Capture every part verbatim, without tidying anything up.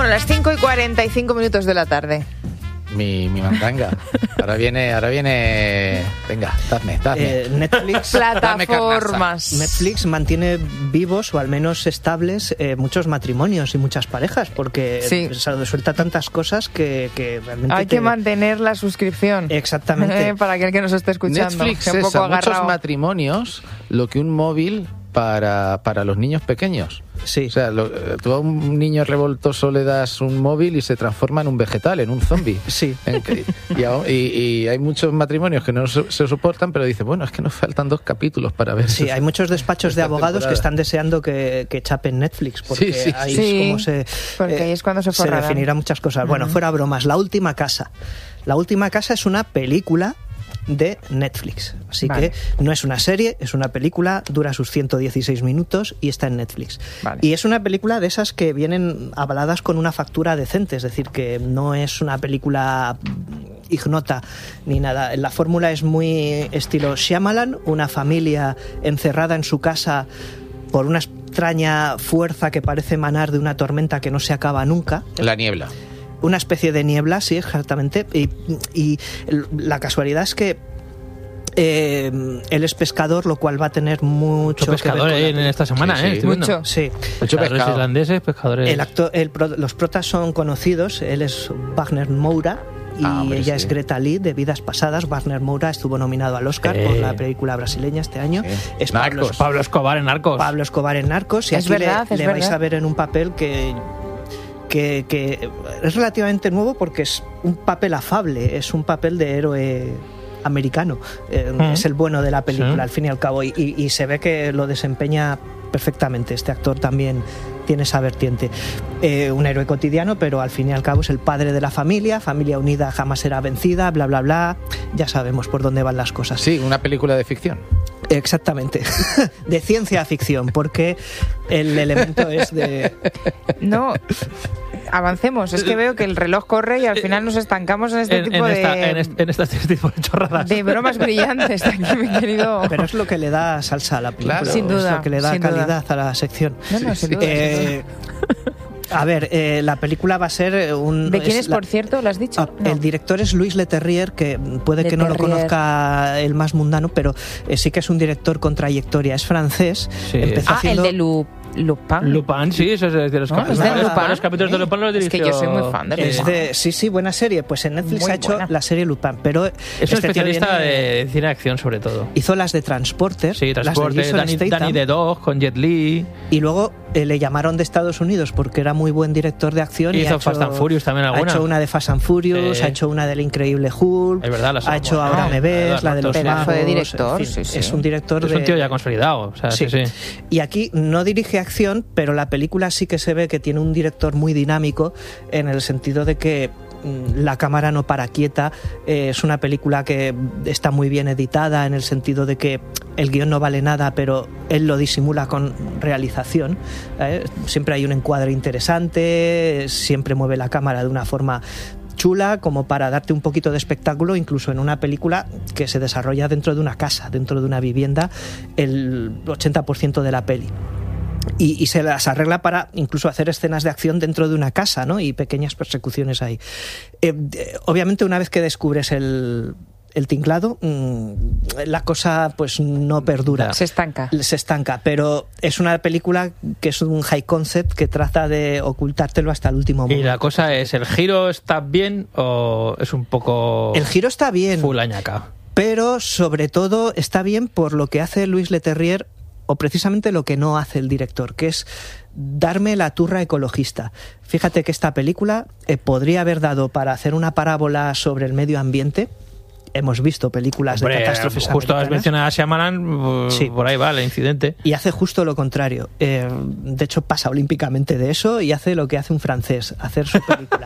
Bueno, las cinco y cuarenta y cinco minutos de la tarde. Mi, mi mandanga. Ahora viene, ahora viene. Venga, dame, dame. Eh, Netflix, Plataformas. Netflix mantiene vivos o al menos estables eh, muchos matrimonios y muchas parejas, porque Sí. se suelta tantas cosas que, que realmente Hay te- que mantener la suscripción. Exactamente. Para aquel que nos esté escuchando. Netflix que un es poco a muchos agarrado. matrimonios lo que un móvil para, para los niños pequeños. Sí. O sea, lo, tú a un niño revoltoso le das un móvil y se transforma en un vegetal, en un zombie. Sí. En que- y, a- y- y hay muchos matrimonios que no se, se soportan, pero dicen, bueno, es que nos faltan dos capítulos para ver. Sí, esos- hay muchos despachos de esta abogados temporada. que están deseando que, que chapen Netflix, porque Sí, sí, ahí sí. es como se, Porque ahí es cuando se se forrarán. definirán muchas cosas. Bueno, fuera bromas, La Última Casa. La Última Casa es una película de Netflix. Así Vale. que no es una serie, es una película, dura sus ciento dieciséis minutos y está en Netflix. Vale. Y es una película de esas que vienen avaladas con una factura decente, es decir, que no es una película ignota ni nada. La fórmula es muy estilo Shyamalan, una familia encerrada en su casa por una extraña fuerza que parece emanar de una tormenta que no se acaba nunca. La niebla. Una especie de niebla, sí, exactamente. Y, y el- la casualidad es que eh, él es pescador, lo cual va a tener mucho Mucho pescador que ver eh, con en la- esta semana, Sí, ¿eh? sí. Estoy viendo. Mucho. Sí. Mucho Pescadores pescado. islandeses, pescadores... El actor, el pro- los protas son conocidos. Él es Wagner Moura y Ah, hombre, ella sí. es Greta Lee, de Vidas Pasadas. Wagner Moura estuvo nominado al Oscar Sí. por la película brasileña este año. Sí. Es Pablo, Narcos. Pablo Escobar en Narcos. Pablo Escobar en Narcos. Y Es aquí verdad, le, es le vais verdad. a ver en un papel que, que, que es relativamente nuevo porque es un papel afable, es un papel de héroe americano. Eh, Mm. Es el bueno de la película, Sí. al fin y al cabo. Y, y- y se ve que lo desempeña perfectamente. Este actor también tiene esa vertiente. Eh, un héroe cotidiano, pero al fin y al cabo es el padre de la familia. Familia unida jamás será vencida, bla, bla, bla. Ya sabemos por dónde van las cosas. Sí, una película de ficción. Exactamente. De ciencia ficción, porque el elemento es de... No, avancemos. Es que veo que el reloj corre y al final nos estancamos en este en, tipo en esta, de, en, este, en este tipo de chorradas. de bromas brillantes. Aquí, mi querido. Pero es lo que le da salsa a la película. Claro. Sin duda, Es lo que le da sin duda. calidad a la sección. No, no, sin duda, Eh, a ver, eh, la película va a ser un... ¿De quién es, la- por cierto? ¿Lo has dicho? Ah, No. El director es Louis Leterrier, que puede que no lo Leterrier. conozca el más mundano, pero eh, sí que es un director con trayectoria. Es francés. Sí. Empezó Ah, haciendo- el de Lu, Lupin. Lupin, sí, eso es de los, No, cap- es de los- Lupin. los capítulos de Lupin los Es que dirigió... yo soy muy fan de eh, Es Lupin. de, sí, sí, buena serie. Pues en Netflix Muy ha hecho buena. la serie Lupin, pero Es un este tío especialista viene- de cine de acción, sobre todo. hizo las de Transporter, Sí, las de Transporte, Jason Danny, Statham, Danny the Dog con Jet Li. y luego eh, le llamaron de Estados Unidos porque era muy buen director de acción. Y Hizo ha hecho, Fast and Furious también alguna. Ha hecho una de Fast and Furious, Sí. ha hecho una del Increíble Hulk, Es verdad, las ha hecho amo. Ahora Ah, me ves, Edward la de los Norton, pedazo magos, de director, en fin, sí, sí. es un director Es de... un tío ya consolidado. O sea, sí, sí. Y aquí no dirige acción, pero la película sí que se ve que tiene un director muy dinámico en el sentido de que mm, la cámara no para quieta. Eh, es una película que está muy bien editada en el sentido de que el guión no vale nada, pero él lo disimula con realización. ¿eh? Siempre hay un encuadre interesante, siempre mueve la cámara de una forma chula, como para darte un poquito de espectáculo, incluso en una película que se desarrolla dentro de una casa, dentro de una vivienda, el ochenta por ciento de la peli. Y, y se las arregla para incluso hacer escenas de acción dentro de una casa, ¿no? Y pequeñas persecuciones ahí. Eh, eh, obviamente, una vez que descubres el, el tinglado, mmm, la cosa pues no perdura. Se estanca. Se estanca, pero es una película que es un high concept que trata de ocultártelo hasta el último momento. Y la cosa es, ¿el giro está bien o es un poco El giro está bien, full añaca? pero sobre todo está bien por lo que hace Louis Leterrier, o precisamente lo que no hace el director, que es darme la turra ecologista. Fíjate que esta película eh, podría haber dado para hacer una parábola sobre el medio ambiente. Hemos visto películas Hombre, de catástrofes justo has americanas. mencionado a Shyamalan, Sí. por ahí va el incidente. Y hace justo lo contrario. Eh, de hecho, pasa olímpicamente de eso y hace lo que hace un francés, hacer su película.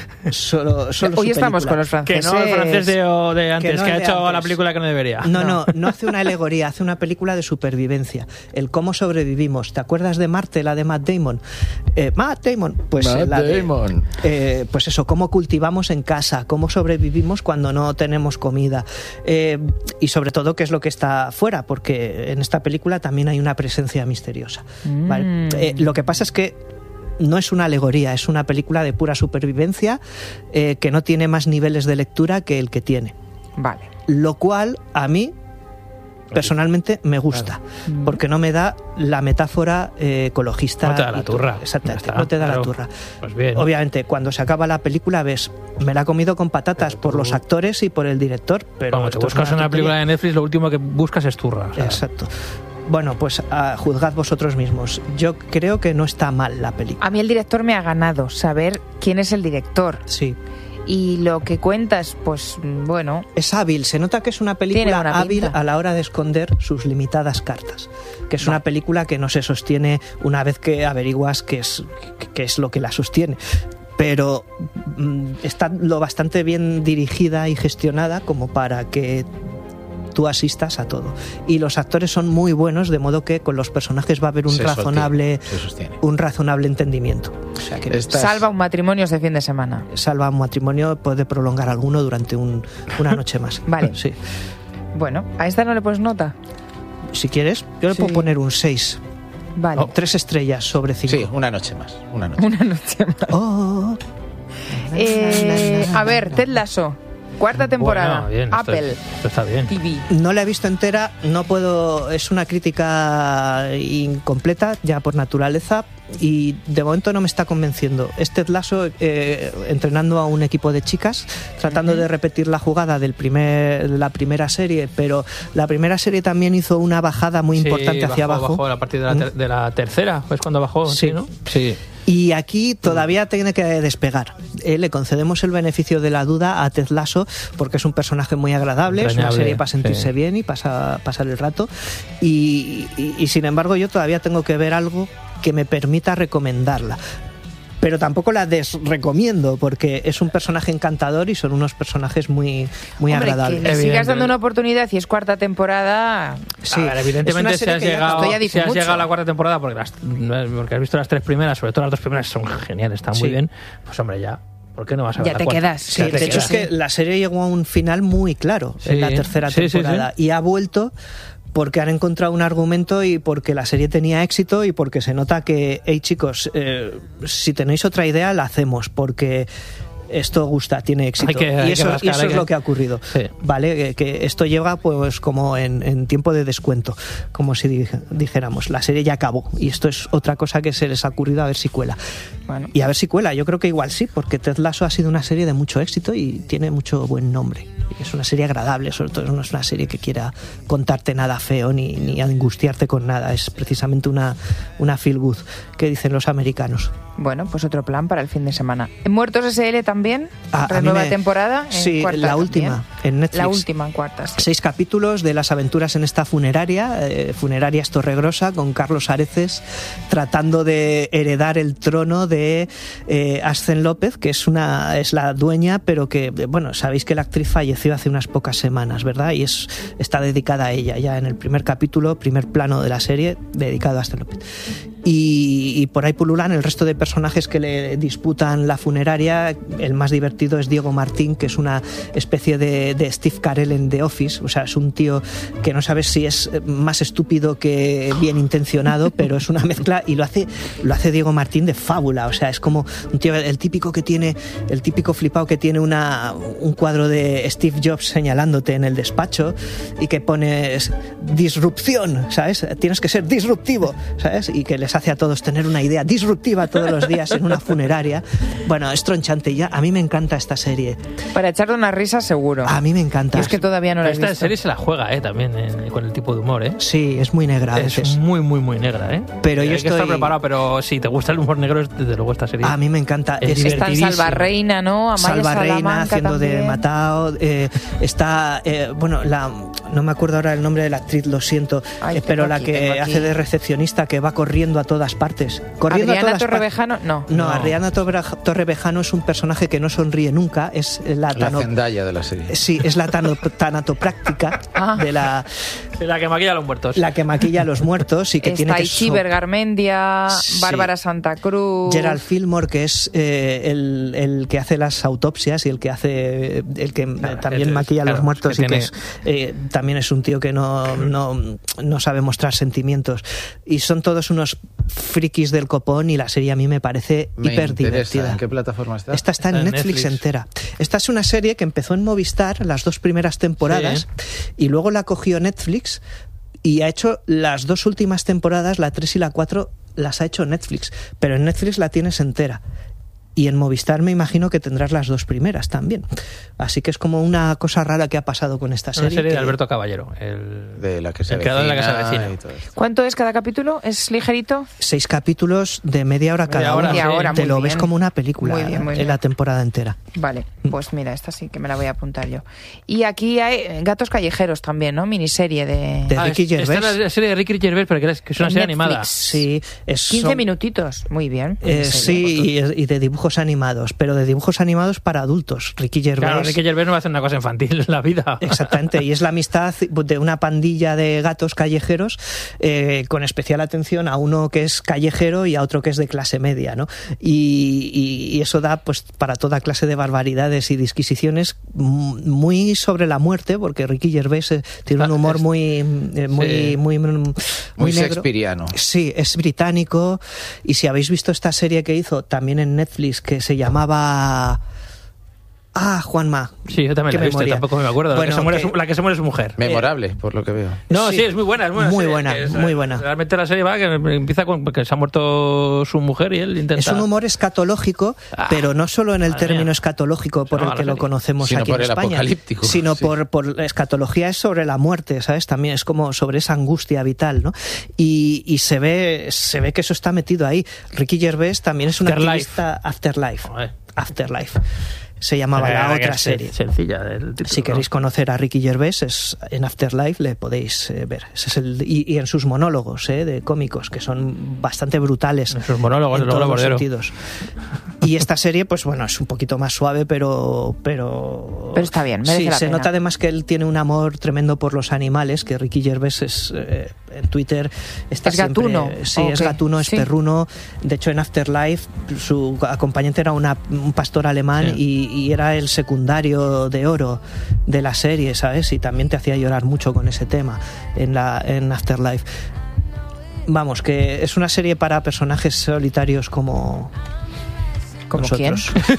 Solo, solo Hoy su estamos película. con los Que franceses. no el francés de, o de antes, que, no ha el de hecho antes. la película que no debería. No, no, no hace una alegoría, hace una película de supervivencia. El cómo sobrevivimos. ¿Te acuerdas de Marte, la de Matt Damon? Eh, Matt Damon, pues Matt eh, la de- Damon. eh, pues eso, cómo cultivamos en casa, cómo sobrevivimos cuando no tenemos comida. Eh, y sobre todo qué es lo que está fuera, porque en esta película también hay una presencia misteriosa. ¿vale? Mm. Eh, lo que pasa es que no es una alegoría, es una película de pura supervivencia eh, que no tiene más niveles de lectura que el que tiene. Vale. Lo cual a mí personalmente me gusta, claro, porque no me da la metáfora eh, ecologista. No te da la turra. Exactamente, está, no te da claro. la turra. Pues bien. Obviamente, cuando se acaba la película ves, me la he comido con patatas Pero por tú... los actores y por el director, pero Cuando te buscas una, una película de Netflix, lo último que buscas es turra. O sea. Exacto. Bueno, pues uh, juzgad vosotros mismos. Yo creo que no está mal la película. A mí el director me ha ganado, saber quién es el director. Sí. Y lo que cuentas, pues bueno... Es hábil, se nota que es una película hábil a la hora de esconder sus limitadas cartas. Que es Va. una película que no se sostiene una vez que averiguas qué es, qué es lo que la sostiene. Pero mmm, está lo bastante bien dirigida y gestionada como para que tú asistas a todo. Y los actores son muy buenos, de modo que con los personajes va a haber un se razonable sostiene, se sostiene. un razonable entendimiento. O sea que Estás... Salva un matrimonio este fin de semana. Salva un matrimonio, puede prolongar alguno durante un, una noche más. Vale. Sí. Bueno, ¿a esta no le pones nota? Si quieres, yo le sí. puedo poner un seis. Vale. Oh, tres estrellas sobre cinco. Sí, una noche más. Una noche, una noche más. Oh. Eh, a ver, Ted Lasso. Cuarta temporada, bueno, bien, Apple esto, esto está bien. T V. No la he visto entera, no puedo, es una crítica incompleta ya por naturaleza y de momento no me está convenciendo. Es Ted Lasso eh, entrenando a un equipo de chicas, tratando uh-huh. de repetir la jugada del primer, de la primera serie, pero la primera serie también hizo una bajada muy sí, importante bajó, hacia abajo. Bajó a partir de la, ter- de la tercera, es cuando bajó, sí, sí, ¿no? Sí. Y aquí todavía tiene que despegar. Eh, le concedemos el beneficio de la duda a Ted Lasso porque es un personaje muy agradable, es una serie para sentirse sí. bien y pasa, pasar el rato. Y, y, y sin embargo yo todavía tengo que ver algo que me permita recomendarla. Pero tampoco la desrecomiendo porque es un personaje encantador y son unos personajes muy, muy Hombre, agradables. Que le sigas dando una oportunidad y es cuarta temporada. Sí, a ver, evidentemente si has, llegado, si has llegado a la cuarta temporada porque, las, porque has visto las tres primeras, sobre todo las dos primeras son geniales, están sí. muy bien, pues hombre, ya. ¿Por qué no vas a ver ya la te cuarta? quedas. Sí, sí, de te hecho quedas. es que la serie llegó a un final muy claro sí. en la tercera sí, temporada sí, sí. y ha vuelto porque han encontrado un argumento y porque la serie tenía éxito y porque se nota que, hey chicos, eh, si tenéis otra idea la hacemos porque esto gusta, tiene éxito. Que, y eso, rascar, y eso es que... lo que ha ocurrido. Sí. Vale, que, que esto llega pues como en, en tiempo de descuento, como si dij- dijéramos, la serie ya acabó y esto es otra cosa que se les ha ocurrido a ver si cuela. Bueno. Y a ver si cuela, yo creo que igual sí, porque Ted Lasso ha sido una serie de mucho éxito y tiene mucho buen nombre. Y es una serie agradable, sobre todo no es una serie que quiera contarte nada feo ni, ni angustiarte con nada, es precisamente una, una feel good, que dicen los americanos. Bueno, pues otro plan para el fin de semana. ¿En Muertos S L también? Ah, ¿Renueva me... temporada? En sí, cuarta la última, también. en Netflix. La última, en cuarta. Sí. Seis capítulos de las aventuras en esta funeraria, eh, Funerarias Torregrosa, con Carlos Areces tratando de heredar el trono de eh, Ascen López, que es una es la dueña, pero que, bueno, sabéis que la actriz falleció hace unas pocas semanas, ¿verdad? Y es está dedicada a ella, ya en el primer capítulo, primer plano de la serie, dedicado a Ascen López. Y, y por ahí pululan el resto de personajes que le disputan la funeraria. El más divertido es Diego Martín, que es una especie de, de Steve Carell en The Office, o sea, es un tío que no sabes si es más estúpido que bien intencionado, pero es una mezcla y lo hace lo hace Diego Martín de fábula, o sea, es como un tío, el típico que tiene, el típico flipado que tiene una, un cuadro de Steve Jobs señalándote en el despacho y que pones disrupción, ¿sabes? Tienes que ser disruptivo, ¿sabes? Y que les hace a todos tener una idea disruptiva todos los días en una funeraria. Bueno, es tronchante ya. A mí me encanta esta serie. Para echarle una risa seguro. A mí me encanta. Y es que todavía no la he Esta visto. serie se la juega, ¿eh? También eh, con el tipo de humor, ¿eh? Sí, es muy negra a veces. Es muy, muy, muy negra, ¿eh? Pero Hay yo que estoy... estar preparado, pero si te gusta el humor negro, es desde luego esta serie. A mí me encanta. Es, es está en Salva Reina, ¿no? Amaya Salva Reina Salamanca haciendo también. de Matao. Eh, está, eh, bueno, la, no me acuerdo ahora el nombre de la actriz, lo siento, Ay, eh, pero la aquí, que hace de recepcionista, que va corriendo a todas partes. Corriendo Adriana a todas Torrevejano, no. No, No. Adriana Torrevejano es un personaje que no sonríe nunca, es la, La tano... Zendaya de la serie. Sí, es la tano... tanatopráctica Ah. de la... La que maquilla a los muertos. La que maquilla a los muertos y que Está tiene que... Ichi so- Bergarmendia, Sí. Bárbara Santa Cruz... Gerald Fillmore, que es eh, el, el que hace las autopsias y el que hace el que Claro, también es- maquilla a claro, los muertos que y que tiene- es, eh, también es un tío que no, no, no sabe mostrar sentimientos. Y son todos unos frikis del copón y la serie a mí me parece me hiper divertida. ¿En qué plataforma está? Esta está, está en, en Netflix, Netflix entera. Esta es una serie que empezó en Movistar las dos primeras temporadas sí. y luego la cogió Netflix y ha hecho las dos últimas temporadas, la tres y la cuatro, las ha hecho Netflix, pero en Netflix la tienes entera. Y en Movistar me imagino que tendrás las dos primeras también. Así que es como una cosa rara que ha pasado con esta serie. Una serie que... de Alberto Caballero, el, de la que se el creador de la que se avecina. ¿Cuánto es cada capítulo? ¿Es ligerito? Seis capítulos de media hora cada uno. Media hora, Te lo bien. ves como una película muy bien, muy bien. En la temporada entera. Vale, pues mira, esta sí que me la voy a apuntar yo. Y aquí hay Gatos Callejeros también, ¿no? Miniserie de... De Ricky ah, Gervais. Esta es la serie de Ricky Gervais, pero que es, que es una en serie Netflix. animada. Sí. Es, quince son... minutitos, muy bien. Eh, sí, y, y de dibujos animados, pero de dibujos animados para adultos. Ricky Gervais... Claro, Ricky Gervais no va a hacer una cosa infantil en la vida. Exactamente, y es la amistad de una pandilla de gatos callejeros eh, con especial atención a uno que es callejero y a otro que es de clase media, ¿no? Y, y, y eso da pues para toda clase de barbaridades y disquisiciones muy sobre la muerte, porque Ricky Gervais eh, tiene un humor muy eh, muy, sí. muy, muy, muy, muy negro. shakespeariano. Sí, es británico, y si habéis visto esta serie que hizo también en Netflix que se llamaba... Ah, Juanma. Sí, yo también la he visto, tampoco me acuerdo. Bueno, la, que se muere que, su, la que se muere su mujer. Memorable, eh, por lo que veo. No, sí, sí es muy buena. Es buena muy serie, buena, es, muy buena. Realmente la serie va que empieza con que se ha muerto su mujer y él intenta... Es un humor escatológico, ah, pero no solo en el término mía. escatológico por no, el que lo conocemos sino aquí por en el España, apocalíptico, sino sí. por, por escatología es sobre la muerte, ¿sabes? También es como sobre esa angustia vital, ¿no? Y, y se ve se ve que eso está metido ahí. Ricky Gervais también es un Afterlife. activista Afterlife. Joder. Afterlife. Se llamaba eh, la otra serie. Sencilla del título, si queréis ¿no? conocer a Ricky Gervais, es, en Afterlife le podéis eh, ver. Ese es el, y, y en sus monólogos eh, de cómicos, que son bastante brutales. En sus monólogos, en todos los sentidos. Y esta serie, pues bueno, es un poquito más suave, pero... Pero, pero está bien, merece sí, la se pena. nota además que él tiene un amor tremendo por los animales, que Ricky Gervais es... Eh, en Twitter está ¿Es siempre, gatuno? Sí, okay. es gatuno, es sí. perruno. De hecho, en Afterlife su acompañante era una, un pastor alemán sí. y, y era el secundario de oro de la serie, ¿sabes? Y también te hacía llorar mucho con ese tema en, la, en Afterlife. Vamos, que es una serie para personajes solitarios como... ¿Como nosotros. quién?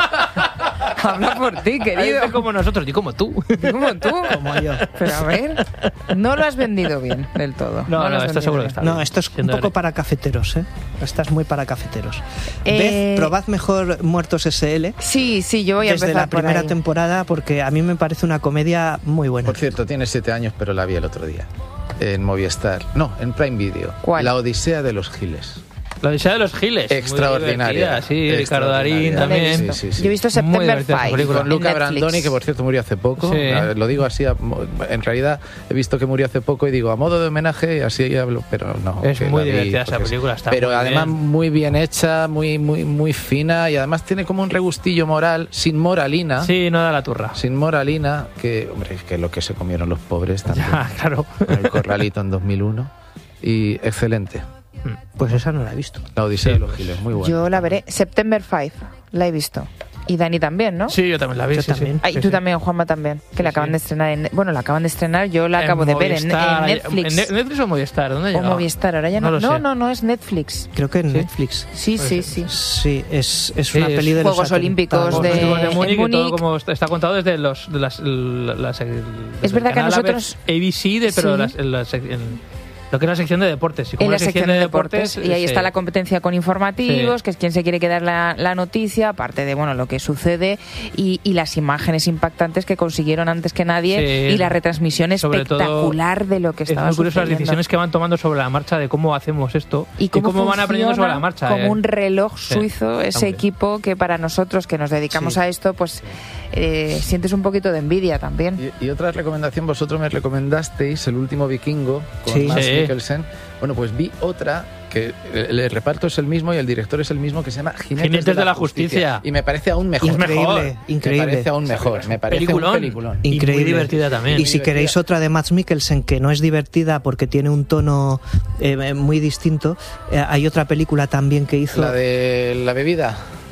Habla por ti, querido. Como nosotros, y como tú. ¿Y como tú? Como yo. Pero a ver, no lo has vendido bien del todo. No, no, no, estoy seguro que está bien. No, esto es un poco bien. para cafeteros, ¿eh? Estás muy para cafeteros. Eh... Ved, probad mejor Muertos S L. Sí, sí, yo voy a desde empezar la primera por ahí. temporada, porque a mí me parece una comedia muy buena. Por cierto, tiene siete años, pero la vi el otro día. En Movistar. No, en Prime Video. ¿Cuál? La Odisea de los Giles. La Odisea de los Giles. Extraordinaria. Sí, Ricardo Darín también. Sí, sí, sí. Yo he visto September Five. Con Luca Brandoni, que por cierto murió hace poco. Sí. Lo digo así, en realidad he visto que murió hace poco y digo a modo de homenaje, así hablo, pero no. Es muy divertida vi, esa película. Está pero muy además bien. muy bien hecha, muy, muy, muy fina y además tiene como un regustillo moral, sin moralina. Sí, no da la turra. Sin moralina, que, hombre, que es lo que se comieron los pobres también. Ya, claro. Con el Corralito en dos mil uno. Y excelente. Pues esa no la he visto. La Odisea sí, de los Giles, muy buena. Yo la veré. September Five, la he visto. Y Dani también, ¿no? Sí, yo también la vi. Yo sí, también. Sí. Ah, y sí, tú sí. también, Juanma, también. Que Sí, la acaban sí. de estrenar. En, bueno, la acaban de estrenar. Yo la acabo de ver en, en Netflix. ¿En Netflix o Movistar? ¿Dónde ha O llegado? Movistar, ahora ya no. No, lo No, sé. no, no, es Netflix. Creo que en ¿Sí? Netflix. Sí, Pues sí, sí. sí. Sí, es, es Sí, una es peli de Juegos los Olímpicos atentados. de- Los Olímpicos de en Múnich y todo Múnich. como está, está contado desde los de las, las, las- Es verdad que a nosotros- A B C de pero Sí. las, en la sec- en lo que es la sección de deportes y como En la una sección de deportes, y ahí eh, está la competencia con informativos, Sí. que es quien se quiere quedar la, la noticia, aparte de bueno lo que sucede y, y las imágenes impactantes que consiguieron antes que nadie Sí. y la retransmisión Sobre espectacular todo, de lo que es estaba muy curioso las sucediendo. decisiones que van tomando sobre la marcha de cómo hacemos esto Y cómo, van aprendiendo sobre la funciona marcha. como eh. un reloj Sí. suizo ese Hombre. equipo que para nosotros que nos dedicamos Sí. a esto pues eh, sientes un poquito de envidia también. Y, y otra recomendación, vosotros me recomendasteis El último vikingo con Sí. Mads Sí. Mikkelsen. Bueno, pues vi otra que el, el reparto es el mismo y el director es el mismo, que se llama Jinetes, Jinetes de la Justicia. Y me parece aún mejor. Es mejor. Increíble, Me increíble. parece aún mejor. Me parece Peliculón. un peliculón. Y muy Increíble. divertida también. Y si queréis otra de Mads Mikkelsen que no es divertida porque tiene un tono eh, muy distinto, eh, hay otra película también que hizo. La de la bebida.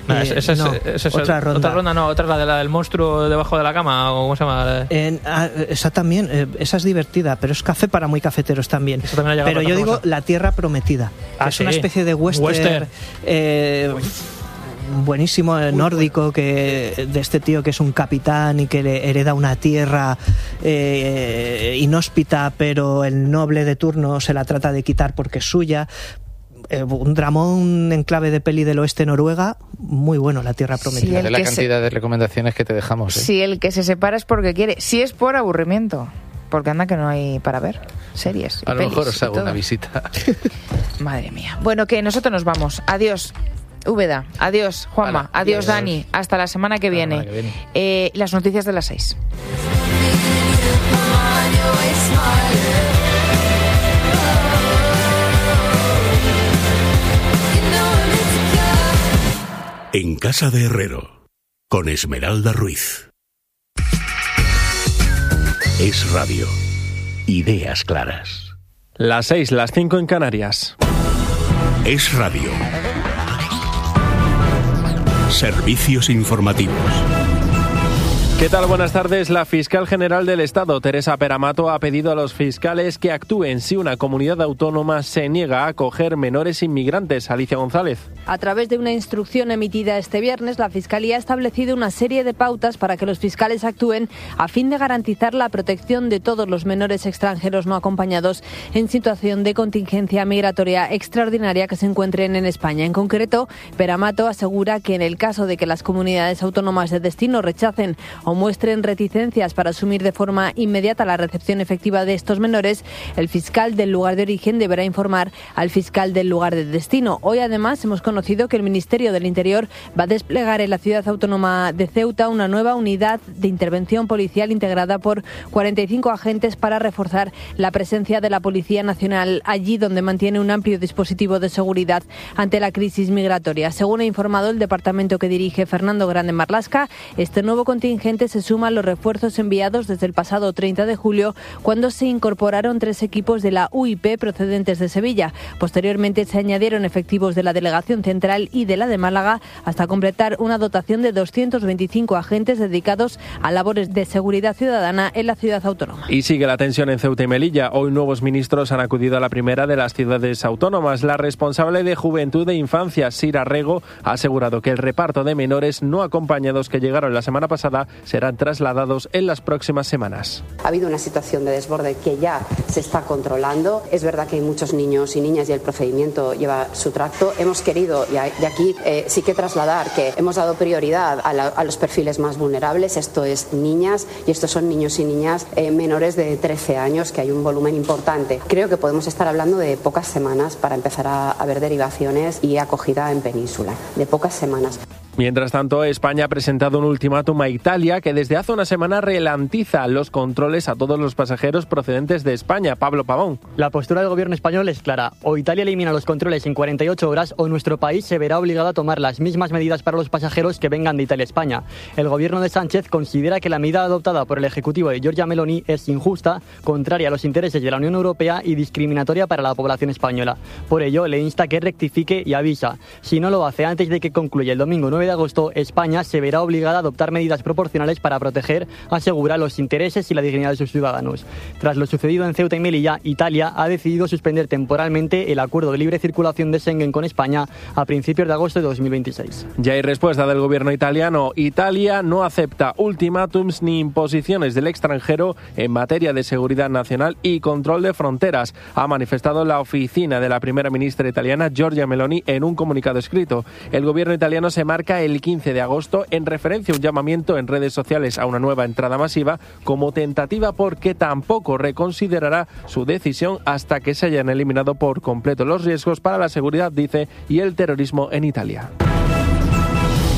No, es, es, es, no, es, es, otra ronda. Otra ronda no, otra es la, de la del monstruo debajo de la cama, o ¿cómo se llama? En, ah, esa también, eh, esa es divertida, pero es café para muy cafeteros también. también pero yo digo La Tierra Prometida, que ah, es sí. una especie de western, western. Eh, buenísimo, eh, nórdico, que de este tío que es un capitán y que le hereda una tierra eh, inhóspita, pero el noble de turno se la trata de quitar porque es suya. Eh, un dramón en clave de peli del oeste Noruega, muy bueno, La Tierra Prometida. Sí, de la cantidad se... de recomendaciones que te dejamos. ¿eh? Si el que se separa es porque quiere, si es por aburrimiento, porque anda que no hay para ver series. A lo mejor os hago una visita. Madre mía. Bueno, que nosotros nos vamos. Adiós. Úbeda, adiós Juanma, vale, adiós, adiós Dani, hasta la semana que viene. La semana que viene. Eh, las noticias de las seis. En Casa de Herrero, con Esmeralda Ruiz. Es Radio. Ideas claras. Las seis, las cinco en Canarias. Es Radio. Servicios informativos. ¿Qué tal? Buenas tardes. La fiscal general del Estado, Teresa Peramato, ha pedido a los fiscales que actúen si una comunidad autónoma se niega a acoger menores inmigrantes. Alicia González. A través de una instrucción emitida este viernes, la Fiscalía ha establecido una serie de pautas para que los fiscales actúen a fin de garantizar la protección de todos los menores extranjeros no acompañados en situación de contingencia migratoria extraordinaria que se encuentren en España. En concreto, Peramato asegura que en el caso de que las comunidades autónomas de destino rechacen o muestren reticencias para asumir de forma inmediata la recepción efectiva de estos menores, el fiscal del lugar de origen deberá informar al fiscal del lugar de destino. Hoy, además, hemos conocido que el Ministerio del Interior va a desplegar en la ciudad autónoma de Ceuta una nueva unidad de intervención policial integrada por cuarenta y cinco agentes para reforzar la presencia de la Policía Nacional allí, donde mantiene un amplio dispositivo de seguridad ante la crisis migratoria. Según ha informado el departamento que dirige Fernando Grande Marlasca, este nuevo contingente se suma a los refuerzos enviados desde el pasado treinta de julio, cuando se incorporaron tres equipos de la U I P procedentes de Sevilla. Posteriormente se añadieron efectivos de la Delegación Central y de la de Málaga, hasta completar una dotación de doscientos veinticinco agentes dedicados a labores de seguridad ciudadana en la ciudad autónoma. Y sigue la tensión en Ceuta y Melilla. Hoy nuevos ministros han acudido a la primera de las ciudades autónomas. La responsable de Juventud e Infancia, Sira Rego, ha asegurado que el reparto de menores no acompañados que llegaron la semana pasada serán trasladados en las próximas semanas. Ha habido una situación de desborde que ya se está controlando. Es verdad que hay muchos niños y niñas y el procedimiento lleva su tracto. Hemos querido, y aquí eh, sí que trasladar que hemos dado prioridad a, la, a los perfiles más vulnerables. Esto es niñas y estos son niños y niñas eh, menores de trece años, que hay un volumen importante. Creo que podemos estar hablando de pocas semanas para empezar a, a ver derivaciones y acogida en península. De pocas semanas. Mientras tanto, España ha presentado un ultimátum a Italia, que desde hace una semana ralentiza los controles a todos los pasajeros procedentes de España. Pablo Pavón. La postura del gobierno español es clara. O Italia elimina los controles en cuarenta y ocho horas o nuestro país se verá obligado a tomar las mismas medidas para los pasajeros que vengan de Italia a España. El gobierno de Sánchez considera que la medida adoptada por el ejecutivo de Giorgia Meloni es injusta, contraria a los intereses de la Unión Europea y discriminatoria para la población española. Por ello, le insta que rectifique y avisa. Si no lo hace antes de que concluya el domingo nueve de agosto, España se verá obligada a adoptar medidas proporcionales para proteger, asegurar los intereses y la dignidad de sus ciudadanos. Tras lo sucedido en Ceuta y Melilla, Italia ha decidido suspender temporalmente el acuerdo de libre circulación de Schengen con España a principios de agosto de dos mil veintiséis. Ya hay respuesta del gobierno italiano. Italia no acepta ultimátums ni imposiciones del extranjero en materia de seguridad nacional y control de fronteras, ha manifestado la oficina de la primera ministra italiana Giorgia Meloni en un comunicado escrito. El gobierno italiano se marca el quince de agosto en referencia a un llamamiento en redes sociales a una nueva entrada masiva como tentativa, porque tampoco reconsiderará su decisión hasta que se hayan eliminado por completo los riesgos para la seguridad, dice, y el terrorismo en Italia. Y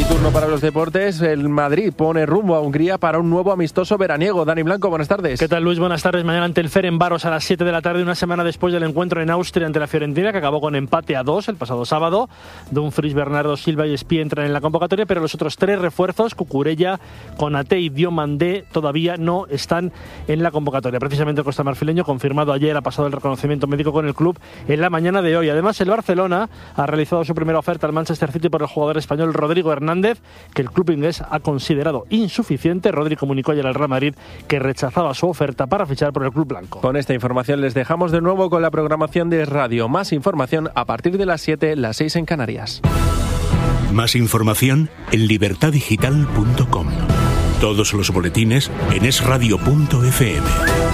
turno para los deportes. El Madrid pone rumbo a Hungría para un nuevo amistoso veraniego. Dani Blanco, buenas tardes. ¿Qué tal, Luis? Buenas tardes. Mañana ante el Ferencváros a las siete de la tarde, una semana después del encuentro en Austria ante la Fiorentina, que acabó con empate a dos el pasado sábado. Dumfries, Bernardo Silva y Espí entran en la convocatoria, pero los otros tres refuerzos, Cucurella, Konaté y Diomandé, todavía no están en la convocatoria. Precisamente el costamarfileño, confirmado ayer, ha pasado el reconocimiento médico con el club en la mañana de hoy. Además, el Barcelona ha realizado su primera oferta al Manchester City por el jugador español Rodrigo Hernández, que el club inglés ha considerado insuficiente. Rodri comunicó ayer al Real Madrid que rechazaba su oferta para fichar por el club blanco. Con esta información les dejamos de nuevo con la programación de Radio. Más información a partir de las siete, las seis en Canarias. Más información en libertad digital punto com. Todos los boletines en es radio punto efe eme.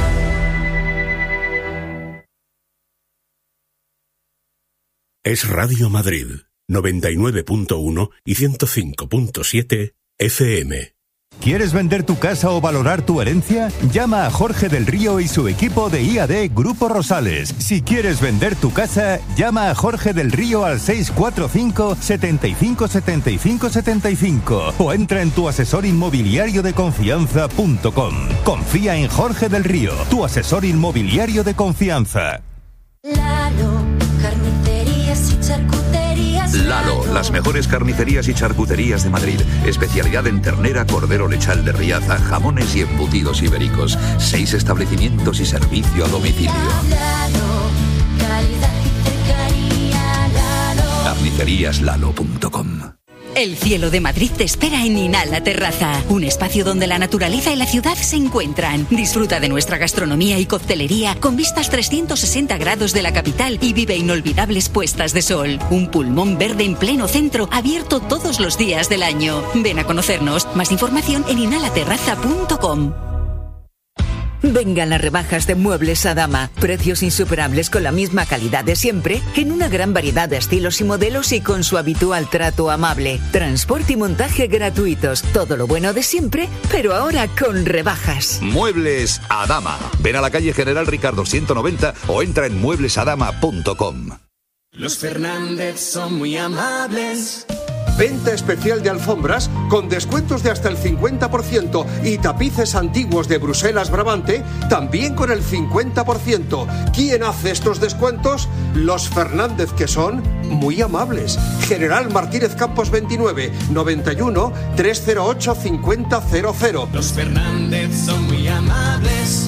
Es Radio Madrid, noventa y nueve punto uno y ciento cinco punto siete efe eme. ¿Quieres vender tu casa o valorar tu herencia? Llama a Jorge del Río y su equipo de I A D Grupo Rosales. Si quieres vender tu casa, llama a Jorge del Río al seis cuatro cinco, setenta y cinco, setenta y cinco, setenta y cinco o entra en tu asesor inmobiliario de confianza punto com. Confía en Jorge del Río, tu asesor inmobiliario de confianza. Lalo, carnicerías y charcuterías. Lalo, las mejores carnicerías y charcuterías de Madrid. Especialidad en ternera, cordero lechal de Riaza, jamones y embutidos ibéricos. Seis establecimientos y servicio a domicilio. Lalo, calidad y cercanía. Lalo. carnicerías lalo punto com. El cielo de Madrid te espera en Inhala Terraza, un espacio donde la naturaleza y la ciudad se encuentran. Disfruta de nuestra gastronomía y coctelería con vistas trescientos sesenta grados de la capital y vive inolvidables puestas de sol. Un pulmón verde en pleno centro, abierto todos los días del año. Ven a conocernos. Más información en inhala terraza punto com. Vengan las rebajas de Muebles Adama. Precios insuperables con la misma calidad de siempre, en una gran variedad de estilos y modelos y con su habitual trato amable. Transporte y montaje gratuitos. Todo lo bueno de siempre, pero ahora con rebajas. Muebles Adama. Ven a la calle General Ricardo ciento noventa o entra en muebles adama punto com. Los Fernández son muy amables. Venta especial de alfombras con descuentos de hasta el cincuenta por ciento y tapices antiguos de Bruselas Brabante también con el cincuenta por ciento. ¿Quién hace estos descuentos? Los Fernández, que son muy amables. General Martínez Campos veintinueve, noventa y uno, trescientos ocho, cincuenta cero cero. Los Fernández son muy amables.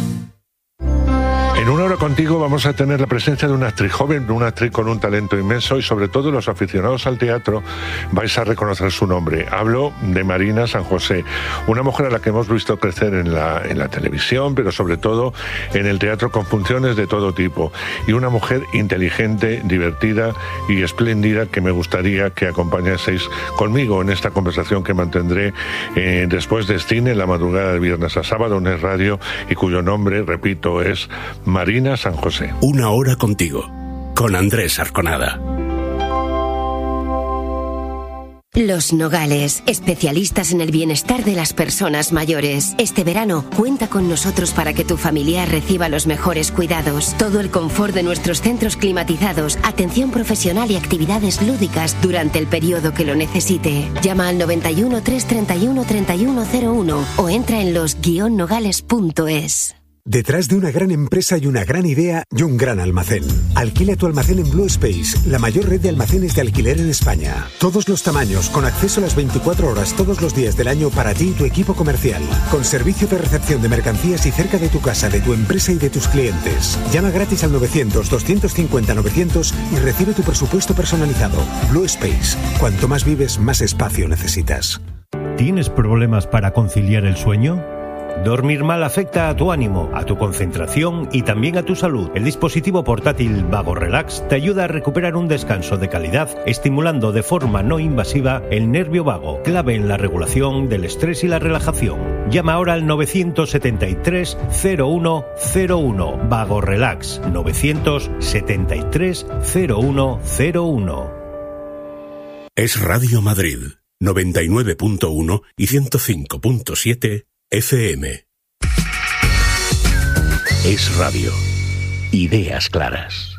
En Una Hora Contigo vamos a tener la presencia de una actriz joven, una actriz con un talento inmenso y sobre todo los aficionados al teatro vais a reconocer su nombre. Hablo de Marina San José, una mujer a la que hemos visto crecer en la, en la televisión, pero sobre todo en el teatro con funciones de todo tipo. Y una mujer inteligente, divertida y espléndida que me gustaría que acompañaseis conmigo en esta conversación que mantendré eh, después de cine en la madrugada de viernes a sábado en Es Radio y cuyo nombre, repito, es Marina San José. Una Hora Contigo, con Andrés Arconada. Los Nogales, especialistas en el bienestar de las personas mayores. Este verano, cuenta con nosotros para que tu familiar reciba los mejores cuidados. Todo el confort de nuestros centros climatizados, atención profesional y actividades lúdicas durante el periodo que lo necesite. Llama al noventa y uno, trescientos treinta y uno, treinta y uno cero uno o entra en los guion nogales punto es. Detrás de una gran empresa y una gran idea y un gran almacén. Alquila tu almacén en Blue Space, la mayor red de almacenes de alquiler en España. Todos los tamaños, con acceso a las veinticuatro horas todos los días del año para ti y tu equipo comercial. Con servicio de recepción de mercancías y cerca de tu casa, de tu empresa y de tus clientes. Llama gratis al novecientos, doscientos cincuenta, novecientos y recibe tu presupuesto personalizado. Blue Space. Cuanto más vives, más espacio necesitas. ¿Tienes problemas para conciliar el sueño? Dormir mal afecta a tu ánimo, a tu concentración y también a tu salud. El dispositivo portátil Vago Relax te ayuda a recuperar un descanso de calidad, estimulando de forma no invasiva el nervio vago, clave en la regulación del estrés y la relajación. Llama ahora al novecientos setenta y tres, cero uno cero uno. Vago Relax, novecientos setenta y tres, cero uno cero uno. Es Radio Madrid, noventa y nueve punto uno y ciento cinco punto siete efe eme. Es Radio. Ideas claras.